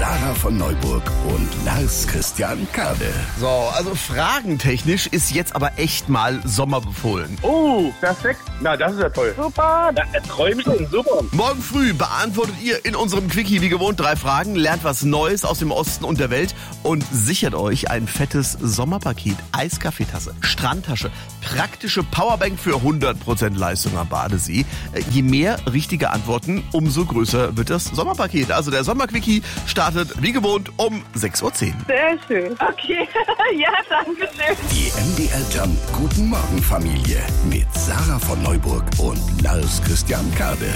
Sarah von Neuburg und Lars Christian Kade. So, also fragentechnisch ist jetzt aber echt mal Sommer befohlen. Oh, perfekt. Na, das ist ja toll. Super, da träume ich schon. Super. Morgen früh beantwortet ihr in unserem Quickie wie gewohnt 3 Fragen, lernt was Neues aus dem Osten und der Welt und sichert euch ein fettes Sommerpaket. Eiskaffeetasse, Strandtasche, praktische Powerbank für 100% Leistung am Badesee. Je mehr richtige Antworten, umso größer wird das Sommerpaket. Also der Sommerquickie startet wie gewohnt um 6:10 Uhr. Sehr schön. Okay, ja, danke schön. Die MDR Jump Guten Morgen Familie mit Sarah von Neuburg und Lars Christian Kade.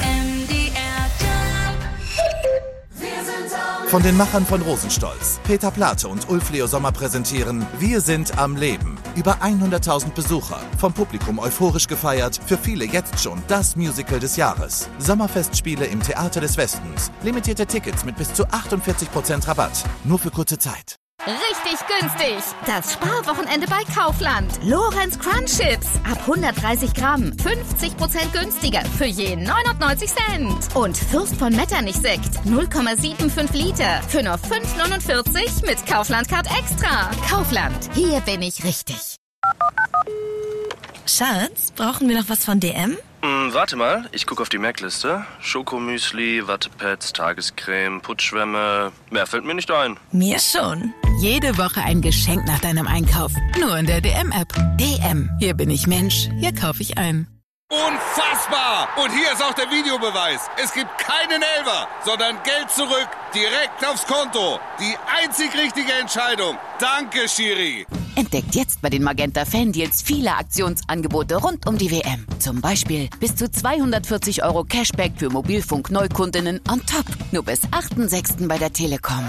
Von den Machern von Rosenstolz, Peter Plate und Ulf Leo Sommer präsentieren Wir sind am Leben. Über 100.000 Besucher, vom Publikum euphorisch gefeiert, für viele jetzt schon das Musical des Jahres. Sommerfestspiele im Theater des Westens. Limitierte Tickets mit bis zu 48% Rabatt. Nur für kurze Zeit. Richtig günstig. Das Sparwochenende bei Kaufland. Lorenz Crunch Chips. Ab 130 Gramm. 50% günstiger. Für je 99 Cent. Und Fürst von Metternich Sekt. 0,75 Liter. Für nur 5,49 mit Kaufland Card Extra. Kaufland. Hier bin ich richtig. Schatz, brauchen wir noch was von DM? Warte mal, ich gucke auf die Merkliste. Schokomüsli, Wattepads, Tagescreme, Putzschwämme. Mehr fällt mir nicht ein. Mir schon. Jede Woche ein Geschenk nach deinem Einkauf. Nur in der DM-App. DM. Hier bin ich Mensch. Hier kaufe ich ein. Unfassbar! Und hier ist auch der Videobeweis. Es gibt keinen Elfer, sondern Geld zurück, direkt aufs Konto. Die einzig richtige Entscheidung. Danke, Schiri. Entdeckt jetzt bei den Magenta Fan-Deals viele Aktionsangebote rund um die WM. Zum Beispiel bis zu 240 € Cashback für Mobilfunk-Neukundinnen on top. Nur bis 8.6. bei der Telekom.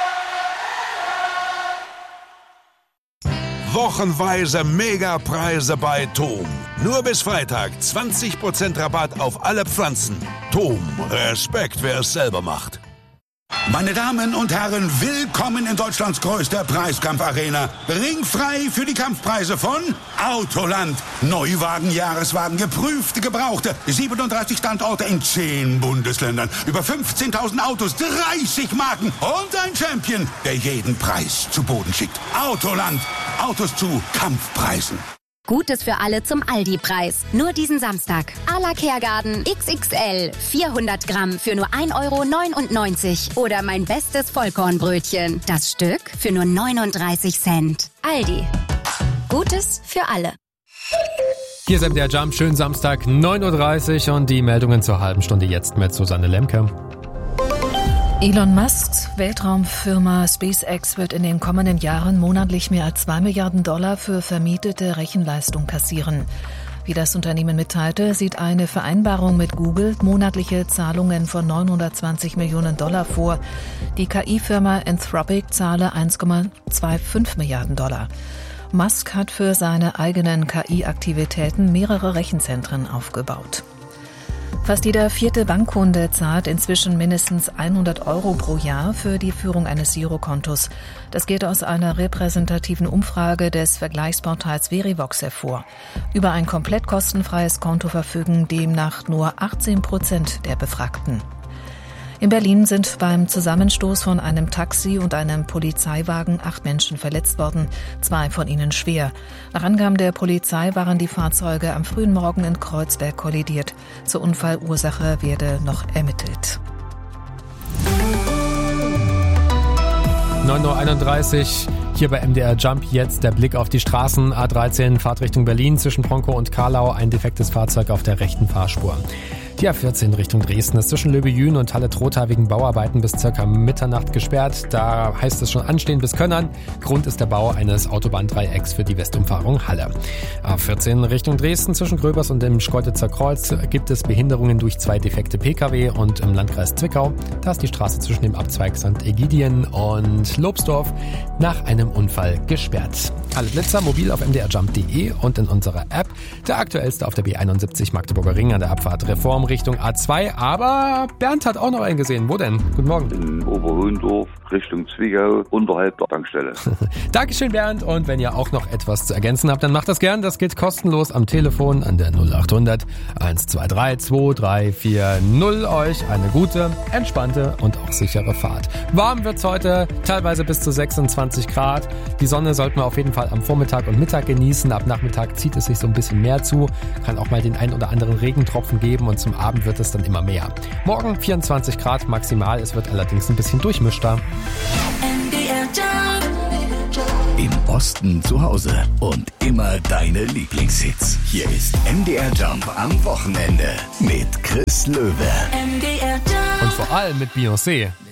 Wochenweise Megapreise bei TOM. Nur bis Freitag 20% Rabatt auf alle Pflanzen. TOM, Respekt, wer es selber macht. Meine Damen und Herren, willkommen in Deutschlands größter Preiskampfarena. Ringfrei für die Kampfpreise von Autoland. Neuwagen, Jahreswagen, geprüfte, gebrauchte. 37 Standorte in 10 Bundesländern. Über 15.000 Autos, 30 Marken und ein Champion, der jeden Preis zu Boden schickt. Autoland. Autos zu Kampfpreisen. Gutes für alle zum Aldi-Preis. Nur diesen Samstag. A la Kergarten XXL. 400 Gramm für nur 1,99 € Oder mein bestes Vollkornbrötchen. Das Stück für nur 39 Cent. Aldi. Gutes für alle. Hier ist MDR Jump. Schönen Samstag, 9:30 Uhr und die Meldungen zur halben Stunde jetzt mit Susanne Lemke. Elon Musks Weltraumfirma SpaceX wird in den kommenden Jahren monatlich mehr als $2 Milliarden für vermietete Rechenleistung kassieren. Wie das Unternehmen mitteilte, sieht eine Vereinbarung mit Google monatliche Zahlungen von $920 Millionen vor. Die KI-Firma Anthropic zahle $1,25 Milliarden. Musk hat für seine eigenen KI-Aktivitäten mehrere Rechenzentren aufgebaut. Fast jeder 4. Bankkunde zahlt inzwischen mindestens 100 € pro Jahr für die Führung eines Girokontos. Das geht aus einer repräsentativen Umfrage des Vergleichsportals Verivox hervor. Über ein komplett kostenfreies Konto verfügen demnach nur 18% der Befragten. In Berlin sind beim Zusammenstoß von einem Taxi und einem Polizeiwagen 8 Menschen verletzt worden, 2 von ihnen schwer. Nach Angaben der Polizei waren die Fahrzeuge am frühen Morgen in Kreuzberg kollidiert. Zur Unfallursache werde noch ermittelt. 9:31 Uhr. Hier bei MDR Jump jetzt der Blick auf die Straßen. A13 Fahrtrichtung Berlin zwischen Bronkow und Karlau. Ein defektes Fahrzeug auf der rechten Fahrspur. Die A14 Richtung Dresden ist zwischen Löbejün und Halle-Trotha wegen Bauarbeiten bis ca. Mitternacht gesperrt. Da heißt es schon anstehen bis Könnern. Grund ist der Bau eines Autobahndreiecks für die Westumfahrung Halle. A14 Richtung Dresden zwischen Gröbers und dem Schkeuditzer Kreuz gibt es Behinderungen durch 2 defekte Pkw und im Landkreis Zwickau. Da ist die Straße zwischen dem Abzweig St. Ägidien und Lobsdorf nach einem Unfall gesperrt. Alle Blitzer mobil auf mdrjump.de und in unserer App. Der aktuellste auf der B71 Magdeburger Ring an der Abfahrt Reform Richtung A2. Aber Bernd hat auch noch einen gesehen. Wo denn? Guten Morgen. In Oberhohendorf Richtung Zwickau unterhalb der Tankstelle. Dankeschön, Bernd. Und wenn ihr auch noch etwas zu ergänzen habt, dann macht das gern. Das geht kostenlos am Telefon an der 0800 123 2340. Euch eine gute, entspannte und auch sichere Fahrt. Warm wird's heute, teilweise bis zu 26 Grad. Die Sonne sollten wir auf jeden Fall am Vormittag und Mittag genießen. Ab Nachmittag zieht es sich so ein bisschen mehr zu. Kann auch mal den ein oder anderen Regentropfen geben und zum Abend wird es dann immer mehr. Morgen 24 Grad maximal. Es wird allerdings ein bisschen durchmischter. Im Osten zu Hause und immer deine Lieblingshits. Hier ist MDR Jump am Wochenende mit Chris Löwe. Und vor allem mit Beyoncé.